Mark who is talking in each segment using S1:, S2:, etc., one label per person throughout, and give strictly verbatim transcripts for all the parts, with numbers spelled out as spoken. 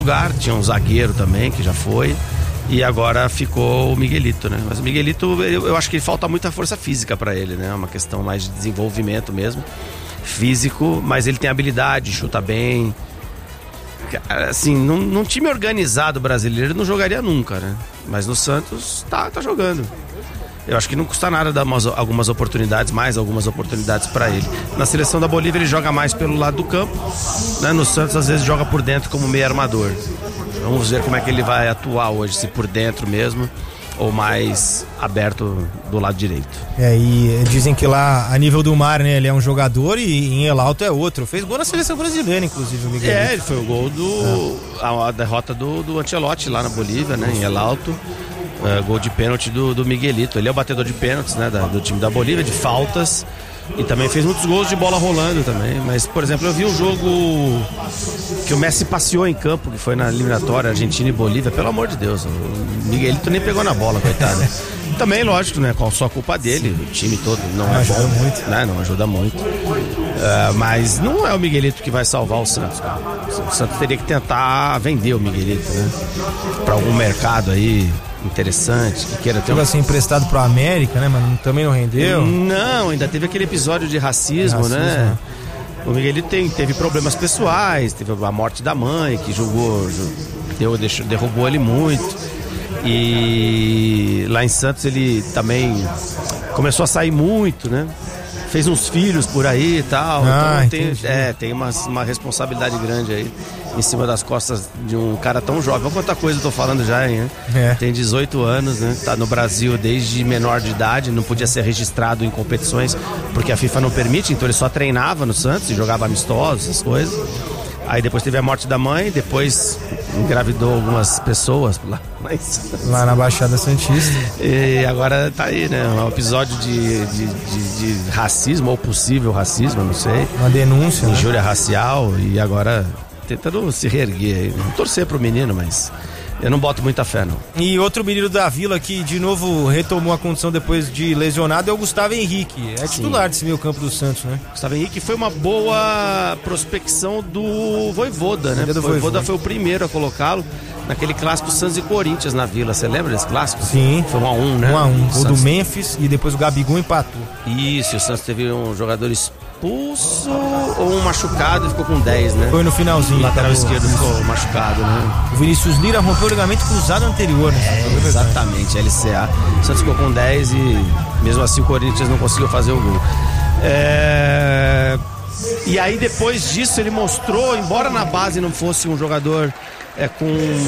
S1: lugar, tinha um zagueiro também que já foi, e agora ficou o Miguelito, né? Mas o Miguelito, eu, eu acho que falta muita força física para ele, né? É uma questão mais de desenvolvimento mesmo, físico, mas ele tem habilidade, chuta bem. Assim, num, num time organizado brasileiro ele não jogaria nunca, né? Mas no Santos tá, tá jogando. Eu acho que não custa nada dar umas, algumas oportunidades, mais algumas oportunidades para ele. Na seleção da Bolívia ele joga mais pelo lado do campo, né? No Santos às vezes joga por dentro como meio armador. Vamos ver como é que ele vai atuar hoje, se por dentro mesmo ou mais aberto do lado direito.
S2: É, e dizem que lá a nível do mar, né, ele é um jogador e em El Alto é outro. Fez gol na seleção brasileira, inclusive, o Miguel.
S1: É, ele foi o gol do é. a, a derrota do, do Ancelotti lá na Bolívia, né, em El Alto. É, gol de pênalti do, do Miguelito. Ele é o batedor de pênaltis, né, da, do time da Bolívia, de faltas. E também fez muitos gols de bola rolando também. Mas, por exemplo, eu vi um jogo que o Messi passeou em campo, que foi na eliminatória Argentina e Bolívia. Pelo amor de Deus, o Miguelito nem pegou na bola, coitado. Também, lógico, né, com só a culpa dele. Sim. O time todo não, não é bom, muito. Né, não ajuda muito. Uh, mas não é o Miguelito que vai salvar o Santos, cara. O Santos teria que tentar vender o Miguelito, né, para algum mercado aí interessante, que queira ter
S2: Jogo um... assim, emprestado pro América, né, mas também não rendeu.
S1: Não, ainda teve aquele episódio de racismo, racismo né? O Miguelito tem, teve problemas pessoais, teve a morte da mãe, que jogou, deu, deixou, derrubou ele muito. E lá em Santos ele também começou a sair muito, né? Fez uns filhos por aí e tal. Ah, então tem, é, tem uma, uma responsabilidade grande aí em cima das costas de um cara tão jovem. Olha quanta coisa eu tô falando já, hein? É. Tem dezoito anos, né? Tá no Brasil desde menor de idade, não podia ser registrado em competições porque a FIFA não permite, então ele só treinava no Santos e jogava amistosos, essas coisas. Aí depois teve a morte da mãe, depois engravidou algumas pessoas lá, mas...
S2: lá na Baixada Santista.
S1: E agora tá aí, né? Um episódio de, de, de, de racismo, ou possível racismo, não sei.
S2: Uma denúncia.
S1: Injúria,
S2: né?
S1: Racial, e agora tentando se reerguer aí. Não torcer pro menino, mas eu não boto muita fé, não.
S2: E outro menino da Vila que de novo retomou a condição depois de lesionado é o Gustavo Henrique. É titular desse meio campo do Santos, né?
S1: Gustavo Henrique foi uma boa prospecção do Vojvoda, né? O Vojvoda, Vojvoda foi o primeiro a colocá-lo naquele clássico Santos e Corinthians na Vila. Você lembra desse clássico?
S2: Sim.
S1: Foi um a um, né?
S2: um a um. O
S1: Santos...
S2: do Memphis e depois o Gabigol empatou.
S1: Isso, o Santos teve um jogador expulso ou um machucado e ficou com dez, né?
S2: Foi no finalzinho.
S1: O lateral esquerdo ficou machucado, né?
S2: O Vinícius Lira rompeu o ligamento cruzado anterior, né?
S1: É, exatamente, L C A. O Santos ficou com dez e mesmo assim o Corinthians não conseguiu fazer o gol. É... E aí depois disso ele mostrou, embora na base não fosse um jogador é, com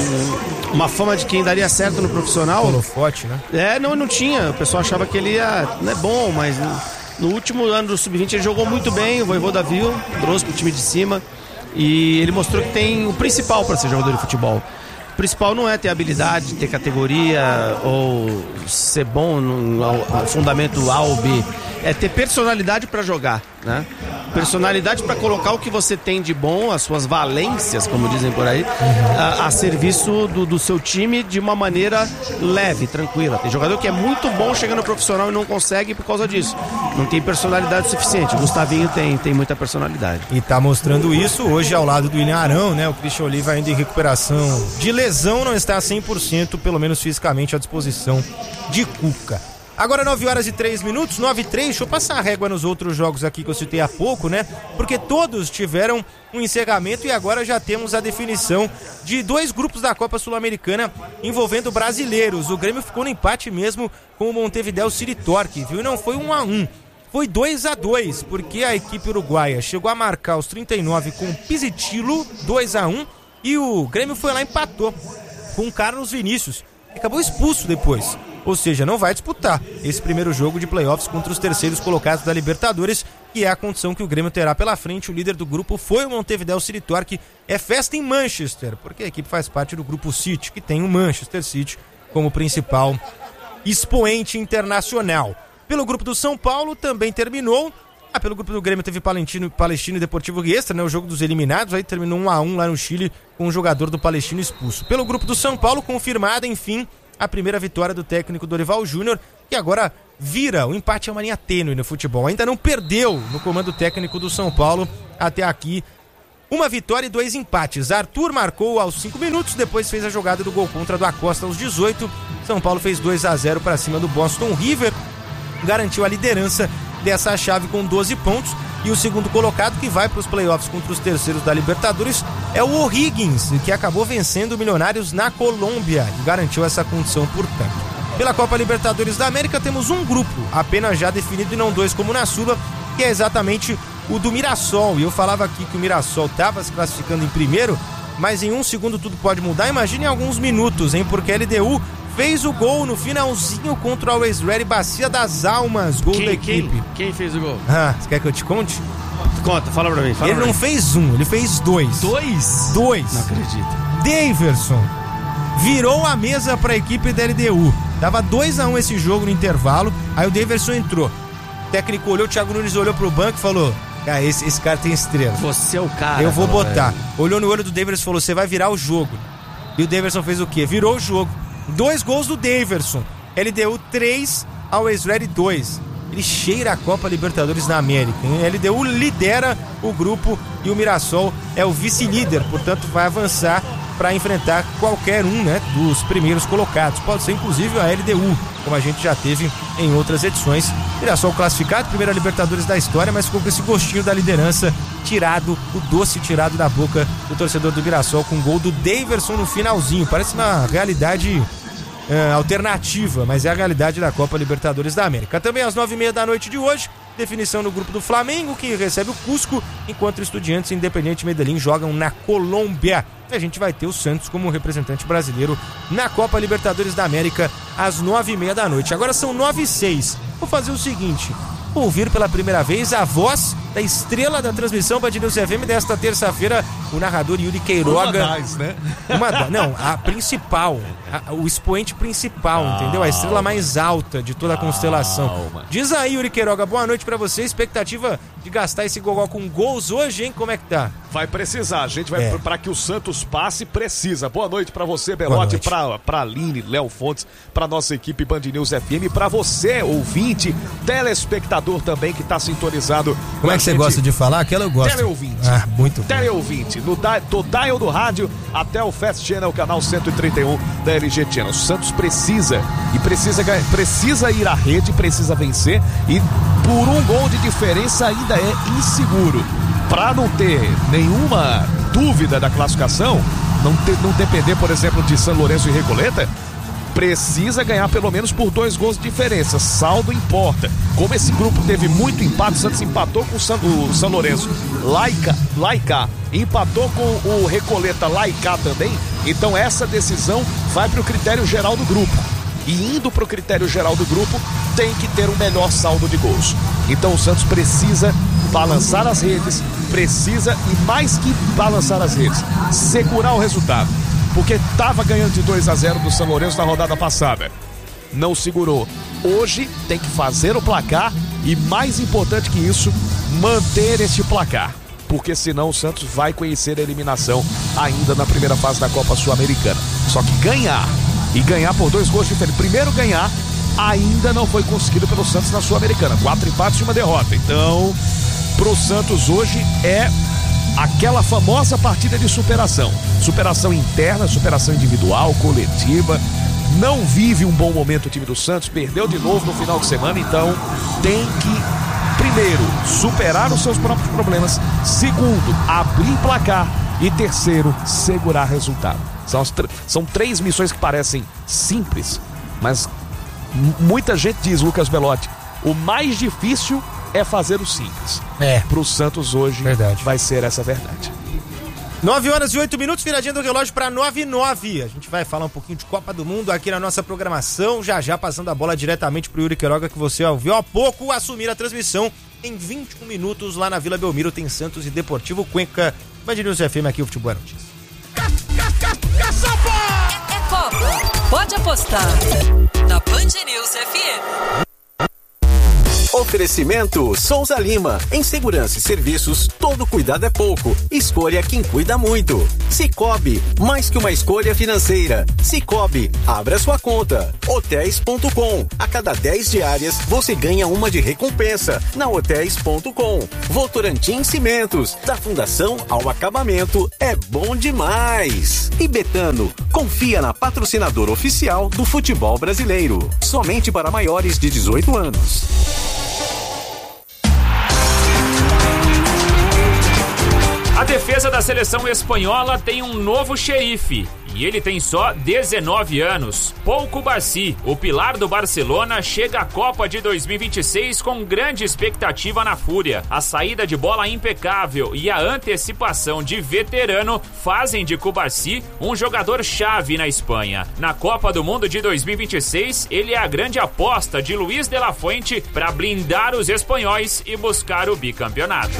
S1: uma fama de quem daria certo no profissional.
S2: Holofote, né?
S1: É, não, não tinha. O pessoal achava que ele ia, não é bom, mas no último ano do sub vinte ele jogou muito bem, o Vojvoda viu, trouxe pro time de cima e ele mostrou que tem o principal para ser jogador de futebol. O principal não é ter habilidade, ter categoria ou ser bom no fundamento A ou B. É ter personalidade para jogar, né? Personalidade para colocar o que você tem de bom, as suas valências, como dizem por aí, a, a serviço do, do seu time de uma maneira leve, tranquila. Tem jogador que é muito bom chegando no profissional e não consegue por causa disso. Não tem personalidade suficiente. O Gustavinho tem, tem muita personalidade.
S2: E tá mostrando isso hoje ao lado do William Arão, né? O Christian Oliva ainda em recuperação de lesão, não está cem por cento, pelo menos fisicamente, à disposição de Cuca. Agora nove horas e três minutos, nove e três, deixa eu passar a régua nos outros jogos aqui que eu citei há pouco, né? Porque todos tiveram um encerramento e agora já temos a definição de dois grupos da Copa Sul-Americana envolvendo brasileiros. O Grêmio ficou no empate mesmo com o Montevideo City Torque, viu? E não foi um a um, foi dois a dois, porque a equipe uruguaia chegou a marcar os trinta e nove com o Pizzichillo, dois a um, e o Grêmio foi lá e empatou com o Carlos Vinícius, que acabou expulso depois. Ou seja, não vai disputar esse primeiro jogo de playoffs contra os terceiros colocados da Libertadores, que é a condição que o Grêmio terá pela frente. O líder do grupo foi o Montevideo City Torque. É festa em Manchester, porque a equipe faz parte do grupo City, que tem o Manchester City como principal expoente internacional. Pelo grupo do São Paulo também terminou. Ah, pelo grupo do Grêmio teve Palestino, Palestino e Deportivo Riestra, né? O jogo dos eliminados, aí terminou um a um lá no Chile com o jogador do Palestino expulso. Pelo grupo do São Paulo, confirmada, enfim, a primeira vitória do técnico Dorival Júnior, que agora vira o empate a uma linha tênue no futebol. Ainda não perdeu no comando técnico do São Paulo até aqui. uma vitória e dois empates. Arthur marcou aos cinco minutos, depois fez a jogada do gol contra do Acosta aos dezoito. São Paulo fez dois a zero para cima do Boston River, garantiu a liderança dessa chave com doze pontos. E o segundo colocado, que vai para os playoffs contra os terceiros da Libertadores, é o O'Higgins, que acabou vencendo o Milionários na Colômbia e garantiu essa condição, portanto. Pela Copa Libertadores da América temos um grupo apenas já definido e não dois como na Sula, que é exatamente o do Mirassol. E eu falava aqui que o Mirassol estava se classificando em primeiro, mas em um segundo tudo pode mudar. Imagine em alguns minutos, hein? Porque a L D U fez o gol no finalzinho contra o Always Ready, Bacia das Almas, gol
S1: quem,
S2: da equipe.
S1: Quem, quem fez o gol?
S2: Ah, você quer que eu te conte?
S1: Conta, fala pra mim. Fala
S2: ele
S1: pra
S2: não
S1: mim.
S2: fez um, ele fez dois.
S1: Dois?
S2: Dois.
S1: Não acredito.
S2: Daverson virou a mesa pra equipe da L D U. Tava dois a um esse jogo no intervalo, aí o Daverson entrou. O técnico olhou, o Thiago Nunes olhou pro banco e falou: cara, esse, esse cara tem estrela.
S1: Você é o cara.
S2: Eu vou
S1: falou,
S2: botar.
S1: velho.
S2: Olhou no olho do Daverson e falou: você vai virar o jogo. E o Daverson fez o quê? Virou o jogo. Dois gols do Daverson. L D U três, Always Ready dois. Ele cheira a Copa Libertadores da América, hein? L D U lidera o grupo e o Mirassol é o vice-líder, portanto vai avançar para enfrentar qualquer um, né, dos primeiros colocados. Pode ser inclusive a L D U, como a gente já teve em outras edições. Mirassol classificado, primeira Libertadores da história, mas ficou com esse gostinho da liderança tirado, o doce tirado da boca do torcedor do Mirassol com o gol do Daverson no finalzinho. Parece uma realidade é, alternativa, mas é a realidade da Copa Libertadores da América. Também às nove e meia da noite de hoje, definição no grupo do Flamengo, que recebe o Cusco, enquanto Estudiantes e Independiente Medellín jogam na Colômbia. A gente vai ter o Santos como representante brasileiro na Copa Libertadores da América às nove e meia da noite. Agora são nove e seis. Vou fazer o seguinte: ouvir pela primeira vez a voz da estrela da transmissão Band News F M desta terça-feira, o narrador Yuri Queiroga.
S3: Uma das, né?
S2: Uma da, não, a principal, a, o expoente principal, ah, entendeu? A estrela mais alta de toda a constelação.
S3: Calma.
S2: Diz aí, Yuri Queiroga, boa noite pra você. Expectativa de gastar esse gogó com gols hoje, hein? Como é que tá?
S3: Vai precisar, a gente vai
S2: É.
S3: para que o Santos passe, precisa. Boa noite pra você, Belote, pra, pra Aline, Léo Fontes, pra nossa equipe Band News F M, pra você, ouvinte, telespectador também que tá sintonizado.
S2: Como é que você gosta de falar? Aquela eu gosto.
S3: Teleouvinte.
S2: Ah, muito bom.
S3: Teleouvinte, no da, do dial do rádio até o Fast Channel, canal cento e trinta e um da L G Channel. O Santos precisa, e precisa, precisa ir à rede, precisa vencer, e por um gol de diferença ainda é inseguro. Para não ter nenhuma dúvida da classificação, não, ter, não depender, por exemplo, de São Lourenço e Recoleta, precisa ganhar pelo menos por dois gols de diferença. Saldo importa. Como esse grupo teve muito empate, o Santos empatou com o São, o São Lourenço Laica, Laica, empatou com o Recoleta Laica também. Então essa decisão vai para o critério geral do grupo. E indo para o critério geral do grupo, tem que ter um melhor saldo de gols. Então o Santos precisa balançar as redes, precisa, e mais que balançar as redes, segurar o resultado. Porque estava ganhando de dois a zero do São Lourenço na rodada passada. Não segurou. Hoje tem que fazer o placar e, mais importante que isso, manter este placar. Porque senão o Santos vai conhecer a eliminação ainda na primeira fase da Copa Sul-Americana. Só que ganhar, e ganhar por dois gols diferentes. Primeiro ganhar, ainda não foi conseguido pelo Santos na Sul-Americana. Quatro empates e uma derrota. Então, pro Santos hoje é aquela famosa partida de superação. Superação interna, superação individual, coletiva. Não vive um bom momento o time do Santos, perdeu de novo no final de semana, então tem que, primeiro, superar os seus próprios problemas. Segundo, abrir placar. E terceiro, segurar resultado. São, as tr- são três missões que parecem simples, mas m- muita gente diz, Lucas Belotti, o mais difícil é fazer o simples.
S2: É.
S3: Pro Santos hoje
S2: Verdade.
S3: vai ser essa verdade.
S2: nove horas e oito minutos, viradinha do relógio para nove e nove. A gente vai falar um pouquinho de Copa do Mundo aqui na nossa programação. Já já passando a bola diretamente pro Yuri Queiroga, que você ouviu há pouco assumir a transmissão. Em vinte e um minutos, lá na Vila Belmiro, tem Santos e Deportivo Cuenca. Band News F M, aqui o Futebol é Notícia.
S4: É Copa. Pode apostar. Na Band News F M. Oferecimento Souza Lima. Em segurança e serviços, todo cuidado é pouco. Escolha quem cuida muito. Cicobi, mais que uma escolha financeira. Cicobi, abra sua conta. Hotéis ponto com. A cada dez diárias, você ganha uma de recompensa. Na Hotéis ponto com. Votorantim Cimentos. Da fundação ao acabamento, é bom demais. E Betano, confia na patrocinadora oficial do futebol brasileiro. Somente para maiores de dezoito anos.
S5: A defesa da seleção espanhola tem um novo xerife. E ele tem só dezenove anos. Pau Cubarsí, o pilar do Barcelona, chega à Copa de dois mil e vinte e seis com grande expectativa na Fúria. A saída de bola impecável e a antecipação de veterano fazem de Cubarsí um jogador-chave na Espanha. Na Copa do Mundo de dois mil e vinte e seis, ele é a grande aposta de Luis de la Fuente para blindar os espanhóis e buscar o bicampeonato.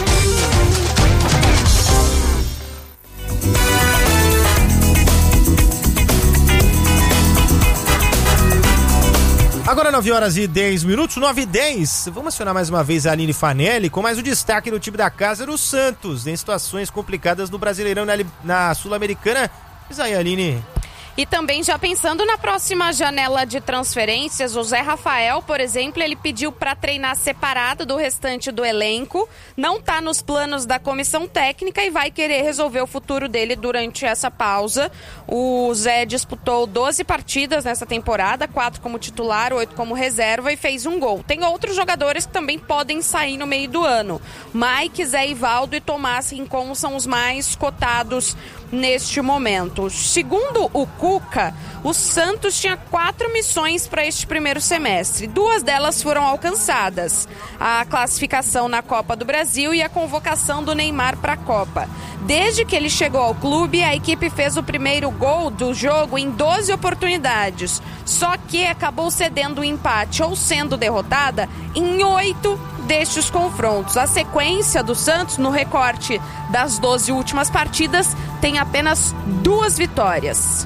S2: Agora nove horas e dez minutos, nove e dez. Vamos acionar mais uma vez a Aline Fanelli com mais o destaque do time da casa do Santos, em situações complicadas no Brasileirão na, na Sul-Americana. Diz aí, Aline.
S6: E também já pensando na próxima janela de transferências, o Zé Rafael, por exemplo, ele pediu para treinar separado do restante do elenco, não está nos planos da comissão técnica e vai querer resolver o futuro dele durante essa pausa. O Zé disputou doze partidas nessa temporada, quatro como titular, oito como reserva e fez um gol. Tem outros jogadores que também podem sair no meio do ano. Mike, Zé Ivaldo e Tomás Rincon são os mais cotados neste momento. Segundo o Cuca, o Santos tinha quatro missões para este primeiro semestre. Duas delas foram alcançadas: a classificação na Copa do Brasil e a convocação do Neymar para a Copa. Desde que ele chegou ao clube, a equipe fez o primeiro gol do jogo em doze oportunidades, só que acabou cedendo o empate ou sendo derrotada em oito destes confrontos. A sequência do Santos, no recorte das doze últimas partidas, tem apenas duas vitórias.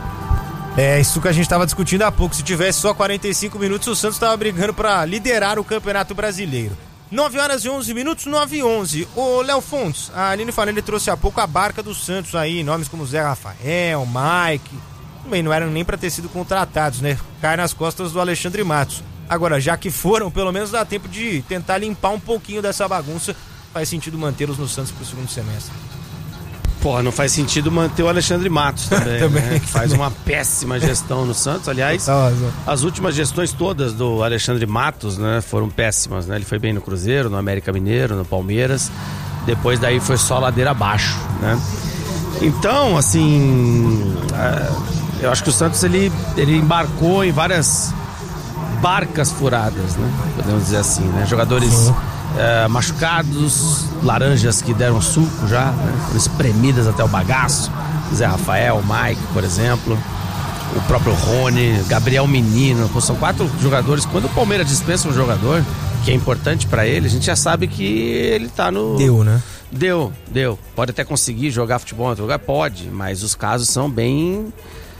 S2: É, isso que a gente estava discutindo há pouco. Se tivesse só quarenta e cinco minutos, o Santos estava brigando para liderar o Campeonato Brasileiro. nove horas e onze minutos, nove e onze. Ô, Léo Fontes, a Aline Fanelli trouxe há pouco a barca do Santos aí, nomes como Zé Rafael, Mike, também não eram nem para ter sido contratados, né? Cai nas costas do Alexandre Matos. Agora, já que foram, pelo menos dá tempo de tentar limpar um pouquinho dessa bagunça. Faz sentido mantê-los no Santos pro segundo semestre.
S1: Pô, não faz sentido manter o Alexandre Matos também,
S2: também,
S1: né? Que faz uma péssima gestão no Santos. Aliás, as últimas gestões todas do Alexandre Matos, né, foram péssimas, né? Ele foi bem no Cruzeiro, no América Mineiro, no Palmeiras. Depois daí foi só ladeira abaixo, né? Então, assim, eu acho que o Santos ele, ele embarcou em várias barcas furadas, né? Podemos dizer assim, né? Jogadores é, machucados, laranjas que deram suco já, né? Espremidas até o bagaço. Zé Rafael, Mike, por exemplo, o próprio Rony, Gabriel Menino. São quatro jogadores. Quando o Palmeiras dispensa um jogador que é importante pra ele, a gente já sabe que ele tá no...
S2: Deu, né?
S1: Deu, deu. Pode até conseguir jogar futebol em outro lugar? Pode, mas os casos são bem...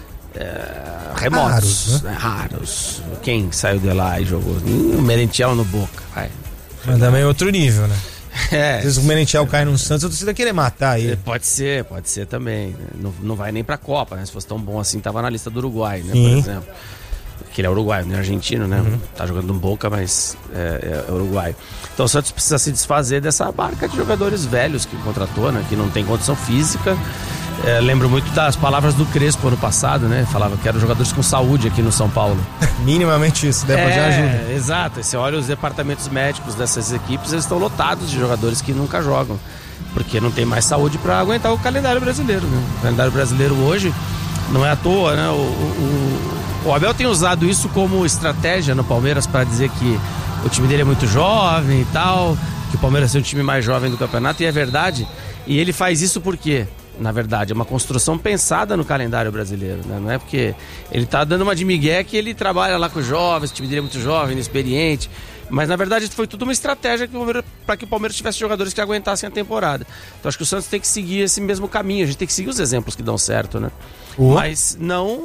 S1: É, remotos, raros, né? raros. Quem saiu de lá e jogou? O Merentiel no Boca, vai.
S2: Mas também é outro nível, né?
S1: É.
S2: Às vezes o Merentiel cai no Santos, a torcida querer matar ele.
S1: Pode ser, pode ser também. Não, não vai nem pra Copa, né? Se fosse tão bom assim, tava na lista do Uruguai, né?
S2: Sim.
S1: Por exemplo. Que ele é uruguaio, não é argentino, né? Uhum. Tá jogando no Boca, mas é, é uruguaio. Então o Santos precisa se desfazer dessa barca de jogadores velhos que contratou, né? Que não tem condição física. É, lembro muito das palavras do Crespo ano passado, né? Falava que eram jogadores com saúde aqui no São Paulo.
S2: Minimamente isso, depois
S1: é,
S2: já ajuda.
S1: Exato, você olha os departamentos médicos dessas equipes, eles estão lotados de jogadores que nunca jogam, porque não tem mais saúde para aguentar o calendário brasileiro, né? O calendário brasileiro hoje não é à toa, né? O, o, o Abel tem usado isso como estratégia no Palmeiras para dizer que o time dele é muito jovem e tal, que o Palmeiras é o time mais jovem do campeonato, e é verdade. E ele faz isso por quê? Na verdade, é uma construção pensada no calendário brasileiro, né? Não é porque ele tá dando uma de migué que ele trabalha lá com os jovens, o time dele é muito jovem, inexperiente, mas na verdade foi tudo uma estratégia para que o Palmeiras tivesse jogadores que aguentassem a temporada. Então acho que o Santos tem que seguir esse mesmo caminho, a gente tem que seguir os exemplos que dão certo, né? Uhum. Mas não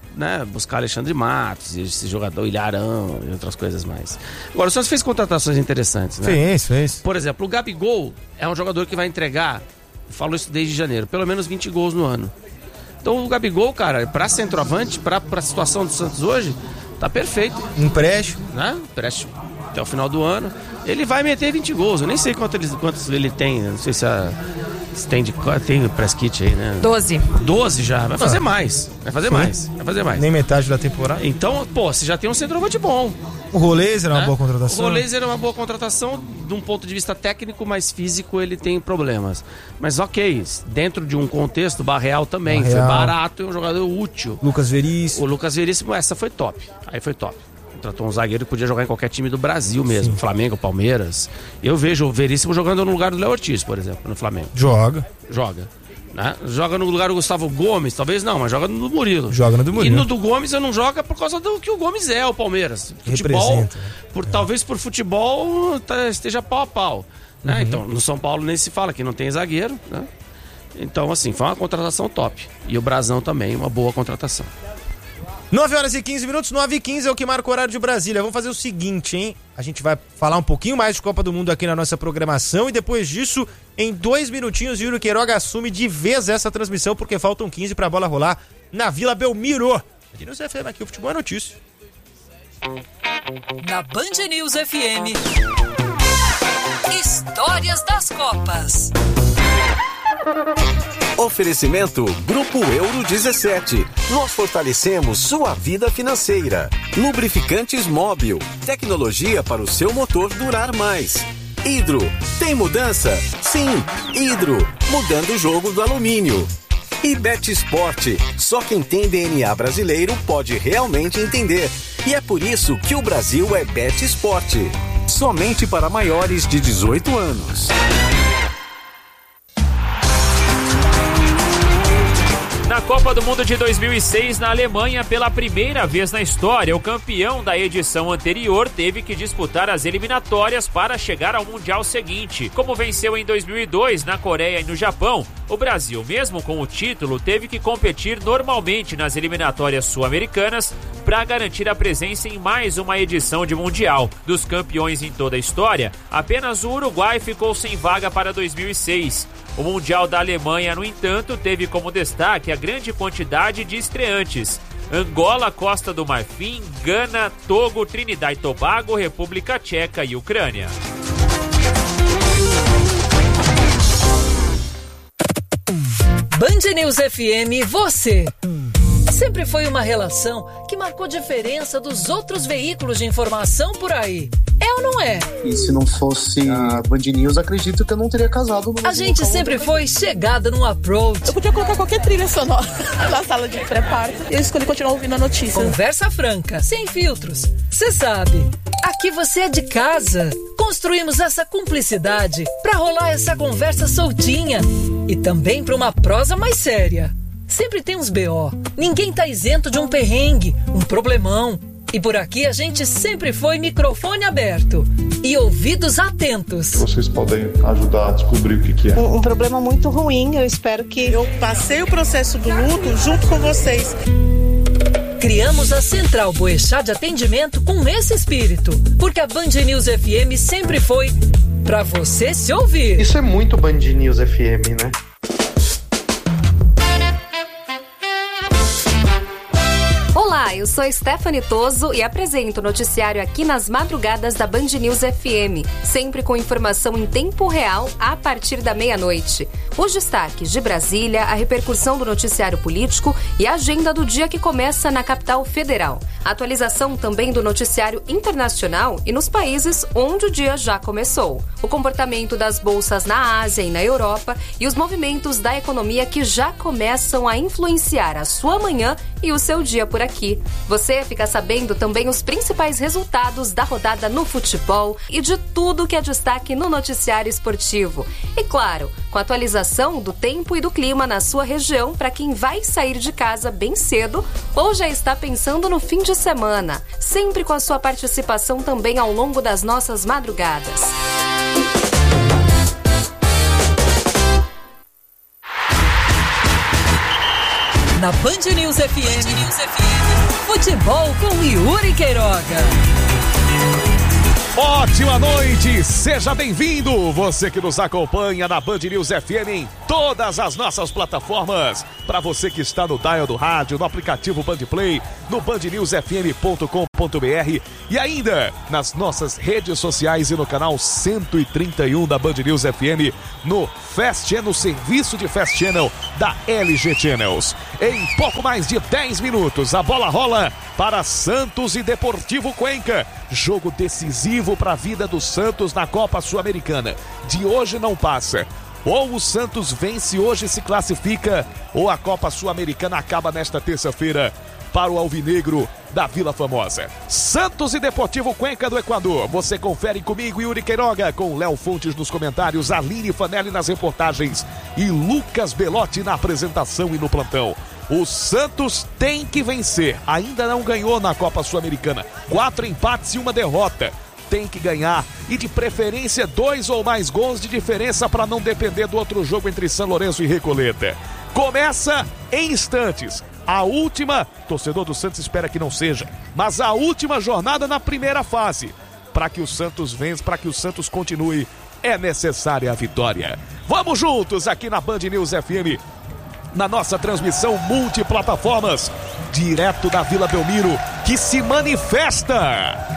S1: né, buscar Alexandre Matos, esse jogador Ilharão e outras coisas mais. Agora, o Santos fez contratações interessantes, né?
S2: Fez, fez.
S1: Por exemplo, o Gabigol é um jogador que vai entregar, eu falo isso desde janeiro, pelo menos vinte gols no ano. Então o Gabigol, cara, pra centroavante, pra, pra situação do Santos hoje, tá perfeito.
S2: Empréstimo.
S1: Né? Empréstimo até o final do ano. Ele vai meter vinte gols. Eu nem sei quanto ele, quantos ele tem. Não sei se, a, se tem, de, tem o press kit aí, né?
S6: doze.
S1: doze já. Vai fazer
S2: ah.
S1: mais. Vai fazer
S2: Sim.
S1: mais. Vai fazer mais.
S2: Nem metade da temporada.
S1: Então, pô, você já tem um centroavante bom.
S2: O Rolês era uma
S1: né?
S2: boa contratação.
S1: O Rolês era uma boa contratação. De um ponto de vista técnico, mas físico ele tem problemas. Mas ok, dentro de um contexto, Barreal também.
S2: Barreal.
S1: Foi barato e um jogador útil.
S2: Lucas Veríssimo.
S1: O Lucas Veríssimo, essa foi top. Aí foi top. Tratou um zagueiro que podia jogar em qualquer time do Brasil mesmo. Sim. Flamengo, Palmeiras. Eu vejo o Veríssimo jogando no lugar do Léo Ortiz, por exemplo, no Flamengo.
S2: Joga.
S1: Joga. Né? Joga no lugar do Gustavo Gomes, talvez não, mas joga no do Murilo.
S2: Joga no do Murilo.
S1: E no do Gomes eu não joga por causa do que o Gomes é, o Palmeiras. Futebol,
S2: representa.
S1: por,
S2: é.
S1: Talvez por futebol tá, esteja pau a pau. Né? Uhum. Então, no São Paulo nem se fala que não tem zagueiro. Né? Então, assim, foi uma contratação top. E o Brasão também, uma boa contratação.
S2: nove horas e quinze minutos, nove e quinze é o que marca o horário de Brasília. Vamos fazer o seguinte, hein? A gente vai falar um pouquinho mais de Copa do Mundo aqui na nossa programação e depois disso, em dois minutinhos, Yuri Queiroga assume de vez essa transmissão porque faltam quinze pra bola rolar na Vila Belmiro. Aqui no C F M, aqui o Futebol é Notícia.
S7: Na Band News F M, Histórias das Copas.
S4: Oferecimento Grupo Euro dezessete. Nós fortalecemos sua vida financeira. Lubrificantes Móbil. Tecnologia para o seu motor durar mais. Hidro. Tem mudança? Sim, Hidro. Mudando o jogo do alumínio. E Bet Sport. Só quem tem D N A brasileiro pode realmente entender. E é por isso que o Brasil é Bet Sport. Somente para maiores de dezoito anos.
S5: Na Copa do Mundo de dois mil e seis, na Alemanha, pela primeira vez na história, o campeão da edição anterior teve que disputar as eliminatórias para chegar ao Mundial seguinte. Como venceu em dois mil e dois na Coreia e no Japão, o Brasil, mesmo com o título, teve que competir normalmente nas eliminatórias sul-americanas para garantir a presença em mais uma edição de Mundial. Dos campeões em toda a história, apenas o Uruguai ficou sem vaga para dois mil e seis. O Mundial da Alemanha, no entanto, teve como destaque a grande quantidade de estreantes. Angola, Costa do Marfim, Gana, Togo, Trinidad e Tobago, República Tcheca e Ucrânia.
S7: Band News F M, você. Sempre foi uma relação que marcou diferença dos outros veículos de informação por aí. É ou não é?
S8: E se não fosse a Band News, acredito que eu não teria casado.
S7: A gente sempre foi chegada num approach.
S9: Eu podia colocar qualquer trilha sonora na sala de pré-parto e eu escolhi continuar ouvindo a notícia.
S7: Conversa franca, sem filtros. Você sabe, aqui você é de casa. Construímos essa cumplicidade pra rolar essa conversa soltinha e também pra uma prosa mais séria. Sempre tem uns B O. Ninguém tá isento de um perrengue, um problemão. E por aqui a gente sempre foi microfone aberto e ouvidos atentos.
S10: Vocês podem ajudar a descobrir o que, que é.
S9: Um, um problema muito ruim, eu espero que... Eu passei o processo do luto junto com vocês.
S7: Criamos a Central Boechat de Atendimento com esse espírito, porque a Band News F M sempre foi pra você se ouvir.
S8: Isso é muito Band News F M, né?
S11: Olá, eu sou Stephanie Toso e apresento o noticiário aqui nas madrugadas da Band News F M, sempre com informação em tempo real a partir da meia-noite. Os destaques de Brasília, a repercussão do noticiário político e a agenda do dia que começa na capital federal. Atualização também do noticiário internacional e nos países onde o dia já começou. O comportamento das bolsas na Ásia e na Europa e os movimentos da economia que já começam a influenciar a sua manhã e o seu dia por aqui. Você fica sabendo também os principais resultados da rodada no futebol e de tudo que é destaque no noticiário esportivo. E claro, com a atualização do tempo e do clima na sua região para quem vai sair de casa bem cedo ou já está pensando no fim de semana. Sempre com a sua participação também ao longo das nossas madrugadas.
S7: Na Band News F M, Band News F M, futebol com Yuri Queiroga.
S3: Ótima noite, seja bem-vindo, você que nos acompanha na Band News F M em todas as nossas plataformas, para você que está no dial do rádio, no aplicativo Band Play, no band news f m ponto com ponto b r e ainda nas nossas redes sociais e no canal cento e trinta e um da Band News F M, no Fast Channel, serviço de Fast Channel da L G Channels. Em pouco mais de dez minutos, a bola rola para Santos e Deportivo Cuenca, jogo decisivo para a vida do Santos na Copa Sul-Americana. De hoje não passa. Ou o Santos vence hoje e se classifica, ou a Copa Sul-Americana acaba nesta terça-feira para o alvinegro da Vila Formosa. Santos e Deportivo Cuenca do Equador. Você confere comigo, Yuri Queiroga, com Léo Fontes nos comentários, Aline Fanelli nas reportagens e Lucas Belotti na apresentação e no plantão. O Santos tem que vencer. Ainda não ganhou na Copa Sul-Americana. Quatro empates e uma derrota. Tem que ganhar e de preferência dois ou mais gols de diferença para não depender do outro jogo entre São Lourenço e Recoleta. Começa em instantes. A última, torcedor do Santos espera que não seja, mas a última jornada na primeira fase. Para que o Santos vença, para que o Santos continue, é necessária a vitória. Vamos juntos aqui na Band News F M, na nossa transmissão multiplataformas, direto da Vila Belmiro, que se manifesta.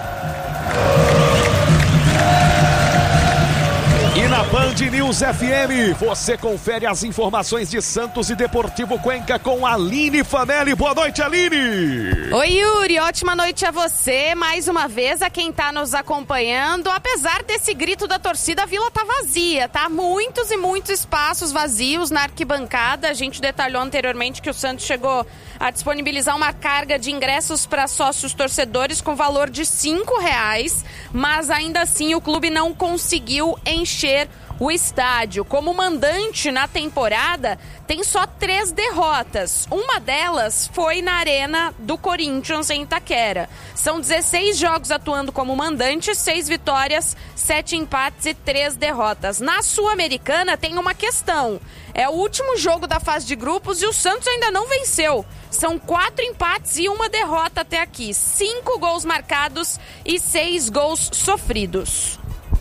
S3: E na Band News F M, você confere as informações de Santos e Deportivo Cuenca com a Aline Fanelli. Boa noite, Aline!
S6: Oi, Yuri, ótima noite a você, mais uma vez a quem tá nos acompanhando. Apesar desse grito da torcida, a Vila tá vazia, tá? Muitos e muitos espaços vazios na arquibancada. A gente detalhou anteriormente que o Santos chegou a disponibilizar uma carga de ingressos para sócios torcedores com valor de cinco reais, mas ainda assim o clube não conseguiu encher o estádio. Como mandante na temporada, tem só três derrotas. Uma delas foi na Arena do Corinthians, em Itaquera. São dezesseis jogos atuando como mandante, seis vitórias, sete empates e três derrotas. Na Sul-Americana tem uma questão. É o último jogo da fase de grupos e o Santos ainda não venceu. São quatro empates e uma derrota até aqui. Cinco gols marcados e seis gols sofridos.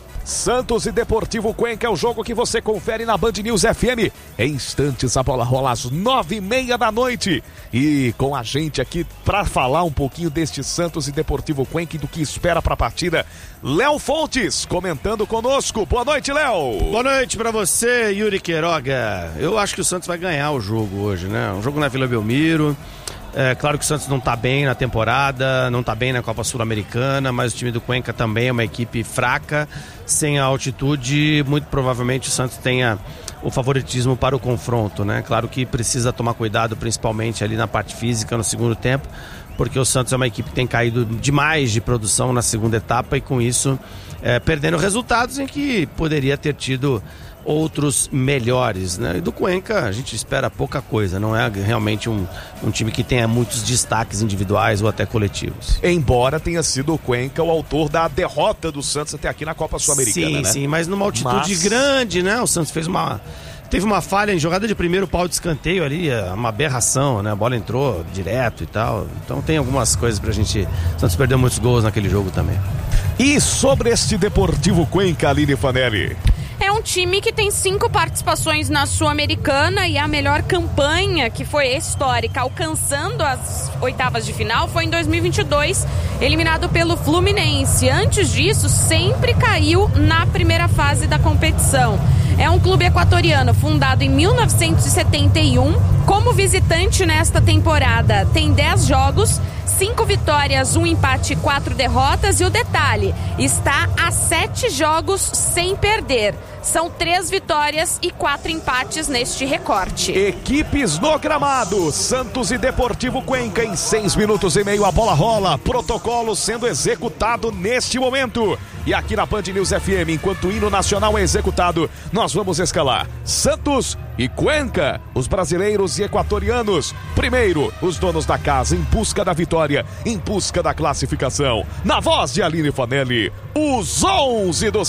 S3: Santos e Deportivo Cuenca é o jogo que você confere na Band News F M. Em instantes a bola rola às nove e meia da noite. E com a gente aqui para falar um pouquinho deste Santos e Deportivo Cuenca e do que espera para a partida, Léo Fontes comentando conosco. Boa noite, Léo.
S1: Boa noite para você, Yuri Queiroga. Eu acho que o Santos vai ganhar o jogo hoje, né? Um jogo na Vila Belmiro. É claro que o Santos não está bem na temporada, não está bem na Copa Sul-Americana, mas o time do Cuenca também é uma equipe fraca, sem a altitude. Muito provavelmente o Santos tenha o favoritismo para o confronto, né? Claro que precisa tomar cuidado, principalmente ali na parte física no segundo tempo, porque o Santos é uma equipe que tem caído demais de produção na segunda etapa e com isso é, perdendo resultados em que poderia ter tido outros melhores, né? E do Cuenca a gente espera pouca coisa, não é realmente um, um time que tenha muitos destaques individuais ou até coletivos.
S3: Embora tenha sido o Cuenca o autor da derrota do Santos até aqui na Copa Sul-Americana,
S1: sim,
S3: né?
S1: Sim, mas numa altitude mas... grande, né? O Santos fez uma... Teve uma falha em jogada de primeiro pau de escanteio ali, uma aberração, né? A bola entrou direto e tal. Então tem algumas coisas pra gente... O Santos perdeu muitos gols naquele jogo também.
S3: E sobre este Deportivo Cuenca, Aline Fanelli?
S6: É um time que tem cinco participações na Sul-Americana e a melhor campanha, que foi histórica, alcançando as oitavas de final, foi em dois mil e vinte e dois, eliminado pelo Fluminense. Antes disso, sempre caiu na primeira fase da competição. É um clube equatoriano fundado em mil novecentos e setenta e um. Como visitante nesta temporada, tem dez jogos, cinco vitórias, um empate e quatro derrotas. E o detalhe, está a sete jogos sem perder. São três vitórias e quatro empates neste recorte.
S3: Equipes no gramado, Santos e Deportivo Cuenca em seis minutos e meio a bola rola, protocolo sendo executado neste momento. E aqui na Band News F M, enquanto o hino nacional é executado, nós vamos escalar Santos e Cuenca, os brasileiros e equatorianos. Primeiro, os donos da casa em busca da vitória, em busca da classificação. Na voz de Aline Fanelli, os onze do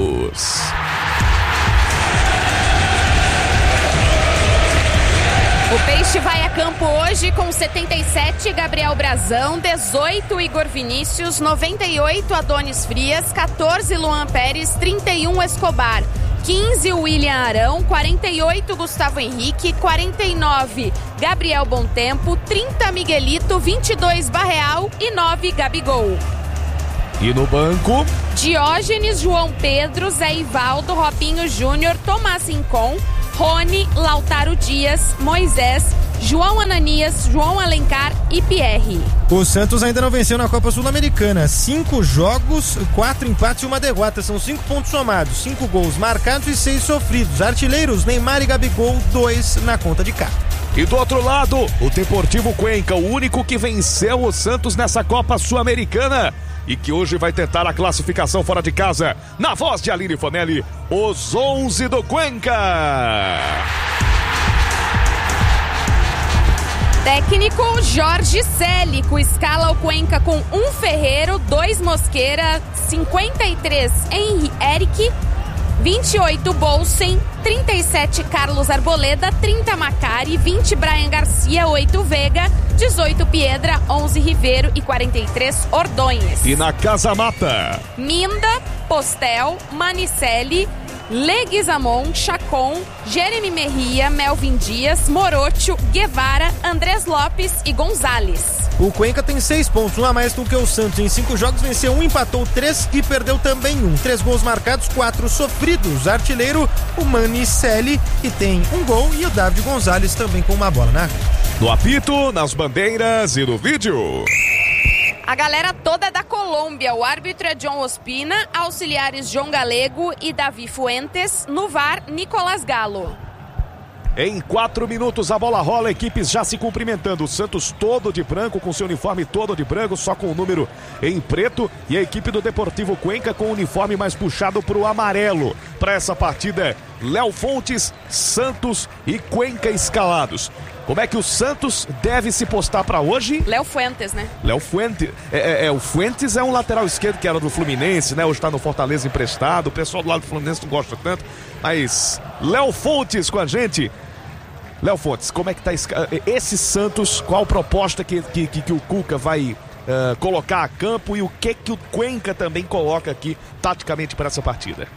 S3: Santos.
S6: O Peixe vai a campo hoje com setenta e sete, Gabriel Brazão, dezoito, Igor Vinícius, noventa e oito, Adonis Frias, quatorze, Luan Pérez, trinta e um, Escobar, quinze, William Arão, quarenta e oito, Gustavo Henrique, quarenta e nove, Gabriel Bontempo, trinta, Miguelito, vinte e dois, Barreal e nove, Gabigol.
S3: E no banco?
S6: Diógenes, João Pedro, Zé Ivaldo, Robinho Júnior, Tomás Rincon, Rony, Lautaro Dias, Moisés, João Ananias, João Alencar e Pierre.
S2: O Santos ainda não venceu na Copa Sul-Americana. Cinco jogos, quatro empates e uma derrota. São cinco pontos somados, cinco gols marcados e seis sofridos. Artilheiros, Neymar e Gabigol, dois na conta de cá.
S3: E do outro lado, o Deportivo Cuenca, o único que venceu o Santos nessa Copa Sul-Americana e que hoje vai tentar a classificação fora de casa. Na voz de Aline Fonelli, os onze do Cuenca.
S6: Técnico Jorge Célico escala o Cuenca com um Ferreiro, dois Mosqueira, cinquenta e três Henri Eric, vinte e oito Bolsen, trinta e sete Carlos Arboleda, trinta Macari, vinte Brian Garcia, oito Vega, dezoito Piedra, onze Ribeiro e quarenta e três Ordonhes.
S3: E na Casa Mata,
S6: Minda, Postel, Manicelli, Leguizamon, Chacon, Jeremy Merria, Melvin Dias, Morocho, Guevara, Andrés Lopes e Gonzalez.
S2: O Cuenca tem seis pontos, um a mais do que o Santos. Em cinco jogos venceu um, empatou três e perdeu também um. Três gols marcados, quatro sofridos. Artilheiro, o Manicelli, que tem um gol, e o David Gonzalez também com uma bola na rede.
S3: No apito, nas bandeiras e no vídeo.
S6: A galera toda da Colômbia, o árbitro é John Ospina, auxiliares João Galego e Davi Fuentes, no V A R, Nicolás Galo.
S3: Em quatro minutos a bola rola, equipes já se cumprimentando. O Santos todo de branco, com seu uniforme todo de branco, só com o número em preto. E a equipe do Deportivo Cuenca com o uniforme mais puxado para o amarelo. Para essa partida, Léo Fontes, Santos e Cuenca escalados. Como é que o Santos deve se postar para hoje?
S6: Léo Fuentes, né?
S3: Léo Fuentes. É, é, é, o Fuentes é um lateral esquerdo que era do Fluminense, né? Hoje está no Fortaleza emprestado. O pessoal do lado do Fluminense não gosta tanto. Mas Léo Fontes com a gente. Léo Fontes, como é que tá esse Santos? Qual proposta que, que, que o Cuca vai uh, colocar a campo e o que que o Cuenca também coloca aqui taticamente para essa partida?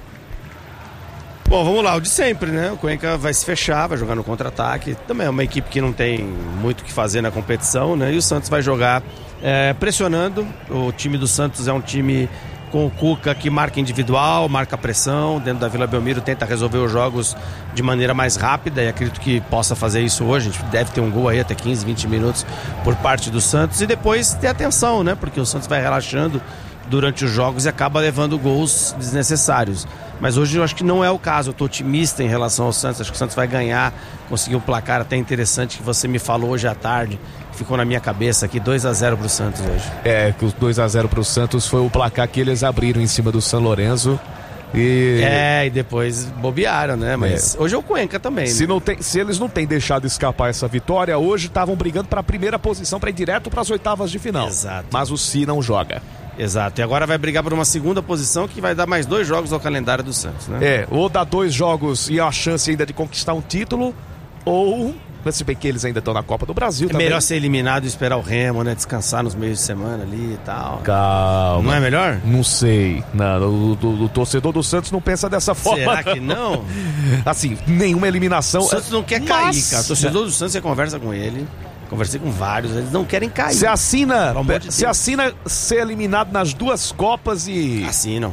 S1: Bom, vamos lá, o de sempre, né? O Cuenca vai se fechar, vai jogar no contra-ataque. Também é uma equipe que não tem muito o que fazer na competição, né? E o Santos vai jogar é, pressionando. O time do Santos é um time com o Cuca que marca individual, marca pressão. Dentro da Vila Belmiro tenta resolver os jogos de maneira mais rápida e acredito que possa fazer isso hoje. A gente deve ter um gol aí até quinze, vinte minutos por parte do Santos. E depois ter atenção, né? Porque o Santos vai relaxando durante os jogos e acaba levando gols desnecessários. Mas hoje eu acho que não é o caso. Eu estou otimista em relação ao Santos. Acho que o Santos vai ganhar, conseguir um placar até interessante que você me falou hoje à tarde. Ficou na minha cabeça aqui, dois a zero pro Santos hoje.
S3: É, que os dois a zero pro Santos foi o placar que eles abriram em cima do São Lourenço. E...
S1: É, e depois bobearam, né? Mas é. Hoje é o Cuenca também.
S3: Se,
S1: né?
S3: não tem, se eles não têm deixado escapar essa vitória, hoje estavam brigando para a primeira posição, para ir direto para as oitavas de final.
S1: Exato.
S3: Mas o Si não joga.
S1: Exato, e agora vai brigar por uma segunda posição que vai dar mais dois jogos ao calendário do Santos, né?
S3: É, ou dar dois jogos e a chance ainda de conquistar um título, ou, se bem que eles ainda estão na Copa do Brasil
S1: é
S3: também.
S1: Melhor ser eliminado e esperar o Remo, né? Descansar nos meios de semana ali e tal.
S3: Calma.
S1: Não é melhor?
S3: Não sei. Não, o, o, o torcedor do Santos não pensa dessa forma.
S1: Será que não?
S3: Assim, nenhuma eliminação.
S1: O Santos não quer
S3: Mas...
S1: cair, cara. O torcedor do Santos, você conversa com ele. Conversei com vários, eles não querem cair.
S3: Se assina,
S1: de
S3: se assina ser eliminado nas duas Copas e...
S1: Assinam.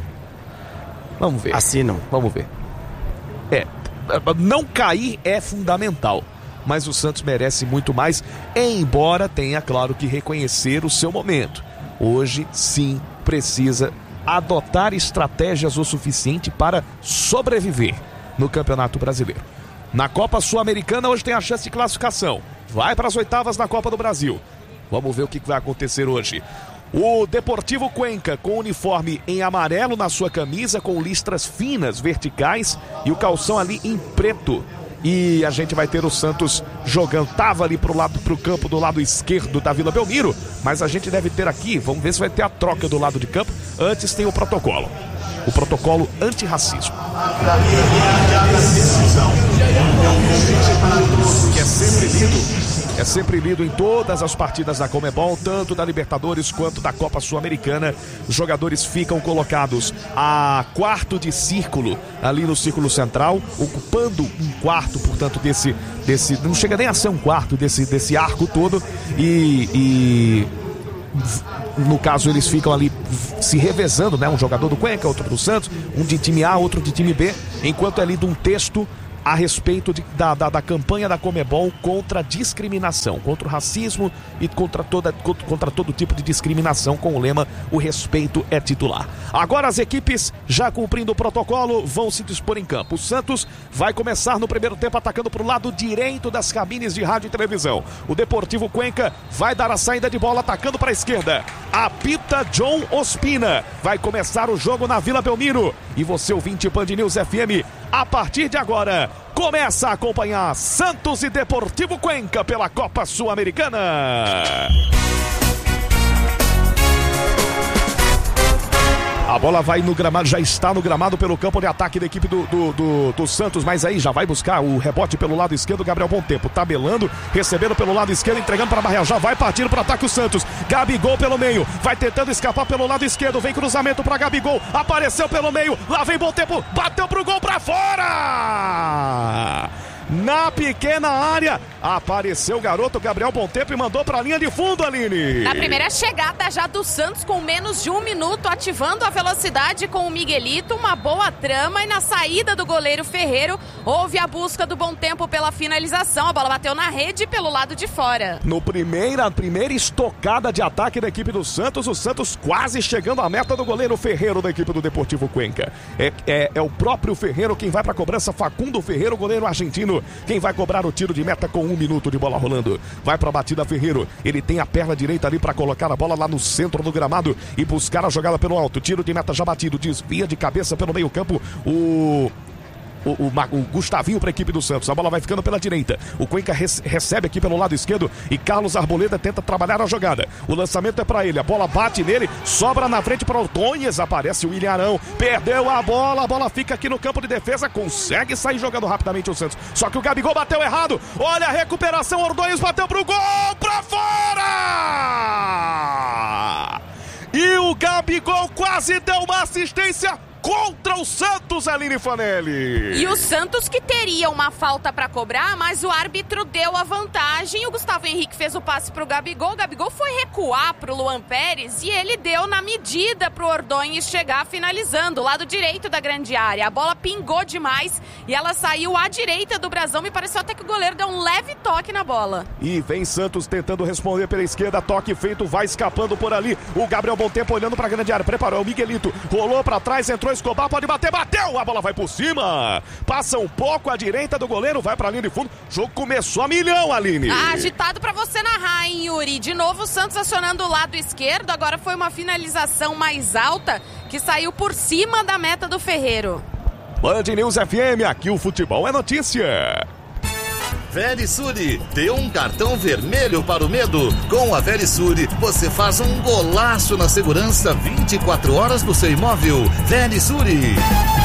S3: Vamos ver.
S1: Assinam.
S3: Vamos ver. É, não cair é fundamental, mas o Santos merece muito mais, embora tenha, claro, que reconhecer o seu momento. Hoje, sim, precisa adotar estratégias o suficiente para sobreviver no Campeonato Brasileiro. Na Copa Sul-Americana, hoje tem a chance de classificação. Vai para as oitavas na Copa do Brasil. Vamos ver o que vai acontecer hoje. O Deportivo Cuenca com o uniforme em amarelo na sua camisa, com listras finas, verticais, e o calção ali em preto. E a gente vai ter o Santos jogando, tava ali pro lado, pro campo do lado esquerdo da Vila Belmiro, mas a gente deve ter aqui, vamos ver se vai ter a troca do lado de campo. Antes tem o protocolo. o protocolo antirracismo. Que é sempre lido. É sempre lido em todas as partidas da Conmebol, tanto da Libertadores quanto da Copa Sul-Americana. Os jogadores ficam colocados a quarto de círculo, ali no círculo central, ocupando um quarto, portanto, desse, desse não chega nem a ser um quarto desse, desse arco todo, e, e no caso eles ficam ali se revezando, né? Um jogador do Cuenca, outro do Santos, um de time A, outro de time B, enquanto é lido um texto a respeito de, da, da, da campanha da Conmebol contra a discriminação, contra o racismo e contra, toda, contra, contra todo tipo de discriminação, com o lema "O respeito é titular". Agora as equipes, já cumprindo o protocolo, vão se dispor em campo. O Santos vai começar no primeiro tempo atacando para o lado direito das cabines de rádio e televisão. O Deportivo Cuenca vai dar a saída de bola atacando para a esquerda. Apita John Ospina. Vai começar o jogo na Vila Belmiro. E você, ouvinte Band News F M, a partir de agora, começa a acompanhar Santos e Deportivo Cuenca pela Copa Sul-Americana. A bola vai no gramado, já está no gramado pelo campo de ataque da equipe do, do, do, do Santos, mas aí já vai buscar o rebote pelo lado esquerdo. Gabriel Bom Tempo tabelando, recebendo pelo lado esquerdo, entregando para Barreal, já vai partir para o ataque o Santos. Gabigol pelo meio, vai tentando escapar pelo lado esquerdo, vem cruzamento para Gabigol, apareceu pelo meio, lá vem Bom Tempo, bateu pro gol para fora! Na pequena área, apareceu o garoto Gabriel Bom Tempo e mandou para a linha de fundo, Aline.
S6: Na primeira chegada já do Santos, com menos de um minuto, ativando a velocidade com o Miguelito, uma boa trama, e na saída do goleiro Ferreiro, houve a busca do Bom Tempo pela finalização, a bola bateu na rede pelo lado de fora.
S3: No primeira, primeira estocada de ataque da equipe do Santos, o Santos quase chegando à meta do goleiro Ferreiro da equipe do Deportivo Cuenca. É, é, é o próprio Ferreiro quem vai para a cobrança, Facundo Ferreiro, goleiro argentino, quem vai cobrar o tiro de meta com um minuto de bola rolando. Vai para a batida Ferreiro. Ele tem a perna direita ali para colocar a bola lá no centro do gramado e buscar a jogada pelo alto. Tiro de meta já batido. Desvia de cabeça pelo meio campo o... O, o, o Gustavinho para a equipe do Santos. A bola vai ficando pela direita. O Cuenca res, recebe aqui pelo lado esquerdo e Carlos Arboleda tenta trabalhar a jogada. O lançamento é para ele. A bola bate nele, sobra na frente para Ordonhes. Aparece o William Arão. Perdeu a bola. A bola fica aqui no campo de defesa. Consegue sair jogando rapidamente o Santos. Só que o Gabigol bateu errado. Olha a recuperação. Ordonhes bateu pro gol. Para fora! E o Gabigol quase deu uma assistência contra o Santos, Aline Fanelli.
S6: E o Santos que teria uma falta para cobrar, mas o árbitro deu a vantagem. O Gustavo Henrique fez o passe pro Gabigol. O Gabigol foi recuar pro Luan Pérez e ele deu na medida pro Ordonhes chegar finalizando, lado direito da grande área. A bola pingou demais e ela saiu à direita do brasão. Me pareceu até que o goleiro deu um leve toque na bola.
S3: E vem Santos tentando responder pela esquerda. Toque feito, vai escapando por ali. O Gabriel Bom Tempo olhando pra grande área. Preparou o Miguelito. Rolou pra trás, entrou Escobar, pode bater, bateu, a bola vai por cima, passa um pouco à direita do goleiro, vai pra linha de fundo, o jogo começou a milhão, Aline.
S6: Ah, agitado pra você narrar, hein, Yuri? De novo o Santos acionando o lado esquerdo, agora foi uma finalização mais alta, que saiu por cima da meta do Ferreiro.
S3: Band News F M, aqui o futebol é notícia.
S12: Verisure, dê um cartão vermelho para o medo. Com a Verisure, você faz um golaço na segurança vinte e quatro horas do seu imóvel. Verisure.